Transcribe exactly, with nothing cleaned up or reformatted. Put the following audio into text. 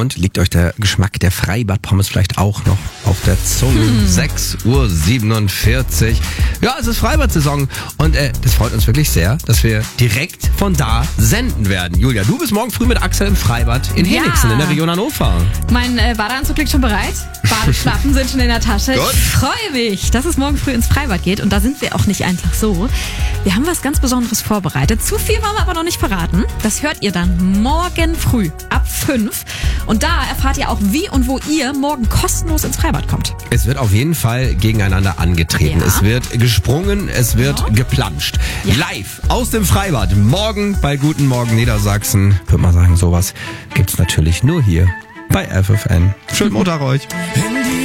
Und liegt euch der Geschmack der Freibad-Pommes vielleicht auch noch auf der Zunge? Hm. sechs Uhr siebenundvierzig. Ja, es ist Freibad-Saison. Und äh, das freut uns wirklich sehr, dass wir direkt von da senden werden. Julia, du bist morgen früh mit Axel im Freibad in Henigsen Ja. in der Region Hannover. Mein äh, Badeanzug liegt schon bereit. Badeschlappen sind schon in der Tasche. Gut. Ich freue mich, dass es morgen früh ins Freibad geht. Und da sind wir auch nicht einfach so. Wir haben was ganz Besonderes vorbereitet. Zu viel wollen wir aber noch nicht verraten. Das hört ihr dann morgen früh ab fünf. Und da erfahrt ihr auch, wie und wo ihr morgen kostenlos ins Freibad kommt. Es wird auf jeden Fall gegeneinander angetreten. Ja. Es wird gesprungen, es wird Ja. geplanscht. Ja. Live aus dem Freibad. Morgen bei Guten Morgen Niedersachsen. Ich würde mal sagen, sowas gibt's natürlich nur hier bei F F N. Schönen Montag euch.